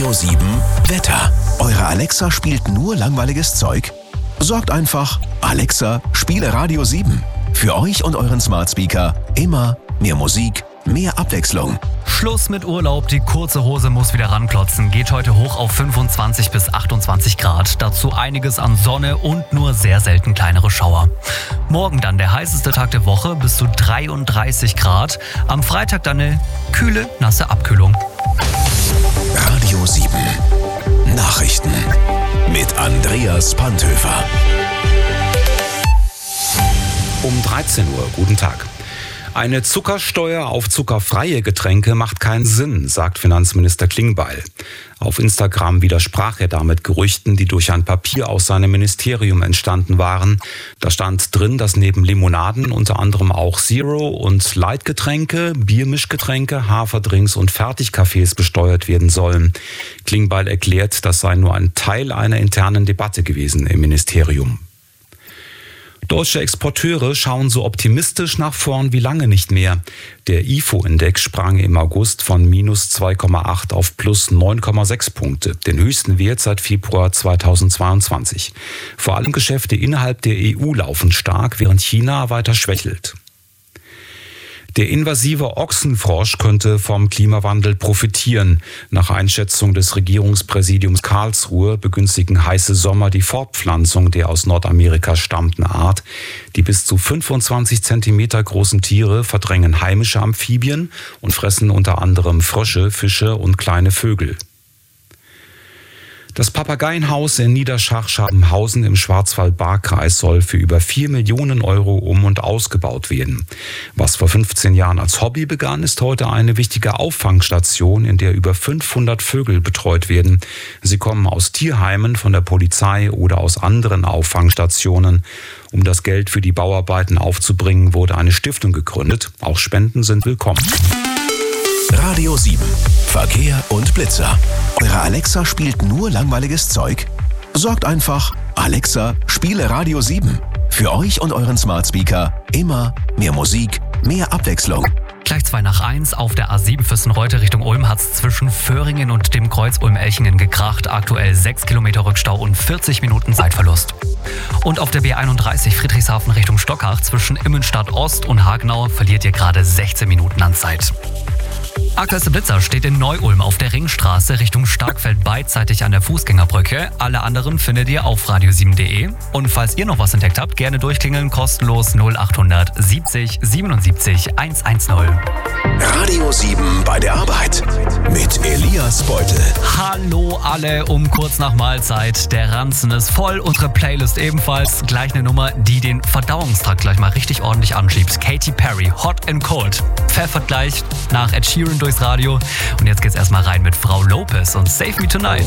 Radio 7 Wetter. Eure Alexa spielt nur langweiliges Zeug? Sorgt einfach, Alexa, spiele Radio 7. Für euch und euren Smart Speaker immer mehr Musik, mehr Abwechslung. Schluss mit Urlaub, die kurze Hose muss wieder ranklotzen. Geht heute hoch auf 25 bis 28 Grad. Dazu einiges an Sonne und nur sehr selten kleinere Schauer. Morgen dann der heißeste Tag der Woche, bis zu 33 Grad. Am Freitag dann eine kühle, nasse Abkühlung. Radio 7 Nachrichten mit Andreas Panthöfer. Um 13 Uhr, guten Tag. Eine Zuckersteuer auf zuckerfreie Getränke macht keinen Sinn, sagt Finanzminister Klingbeil. Auf Instagram widersprach er damit Gerüchten, die durch ein Papier aus seinem Ministerium entstanden waren. Da stand drin, dass neben Limonaden unter anderem auch Zero- und Light-Getränke, Biermischgetränke, Haferdrinks und Fertigkaffees besteuert werden sollen. Klingbeil erklärt, das sei nur ein Teil einer internen Debatte gewesen im Ministerium. Deutsche Exporteure schauen so optimistisch nach vorn wie lange nicht mehr. Der IFO-Index sprang im August von minus 2,8 auf plus 9,6 Punkte, den höchsten Wert seit Februar 2022. Vor allem Geschäfte innerhalb der EU laufen stark, während China weiter schwächelt. Der invasive Ochsenfrosch könnte vom Klimawandel profitieren. Nach Einschätzung des Regierungspräsidiums Karlsruhe begünstigen heiße Sommer die Fortpflanzung der aus Nordamerika stammenden Art. Die bis zu 25 Zentimeter großen Tiere verdrängen heimische Amphibien und fressen unter anderem Frösche, Fische und kleine Vögel. Das Papageienhaus in Niederschach-Schabenhausen im Schwarzwald-Baar-Kreis soll für über 4 Millionen Euro um- und ausgebaut werden. Was vor 15 Jahren als Hobby begann, ist heute eine wichtige Auffangstation, in der über 500 Vögel betreut werden. Sie kommen aus Tierheimen, von der Polizei oder aus anderen Auffangstationen. Um das Geld für die Bauarbeiten aufzubringen, wurde eine Stiftung gegründet. Auch Spenden sind willkommen. Radio 7 Verkehr und Blitzer. Eure Alexa spielt nur langweiliges Zeug? Sorgt einfach, Alexa, spiele Radio 7. Für euch und euren Smart Speaker immer mehr Musik, mehr Abwechslung. Gleich 2 nach 1 auf der A7 Füssen-Reute Richtung Ulm hat's zwischen Föhringen und dem Kreuz Ulm-Elchingen gekracht. Aktuell 6 Kilometer Rückstau und 40 Minuten Zeitverlust. Und auf der B31 Friedrichshafen Richtung Stockach zwischen Immenstadt Ost und Hagenau verliert ihr gerade 16 Minuten an Zeit. Aktuellste Blitzer steht in Neu-Ulm auf der Ringstraße Richtung Starkfeld beidseitig an der Fußgängerbrücke. Alle anderen findet ihr auf radio7.de. Und falls ihr noch was entdeckt habt, gerne durchklingeln, kostenlos 0800 70 77 110. Radio 7 bei der Arbeit mit Elias Beutel. Hallo alle, um kurz nach Mahlzeit. Der Ranzen ist voll, unsere Playlist ebenfalls. Gleich eine Nummer, die den Verdauungstrakt gleich mal richtig ordentlich anschiebt. Katy Perry, Hot and Cold. Pfeffert gleich nach Ed Sheeran durchs Radio. Und jetzt geht's erstmal rein mit Frau Lopez und Save Me Tonight.